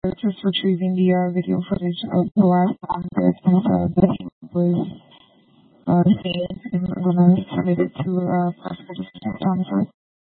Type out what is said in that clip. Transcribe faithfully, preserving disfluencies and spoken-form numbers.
just retrieving the uh, video footage of the last time that uh, the team was uh, seen, and I'm going to submit it to uh, Pastor Jonathan.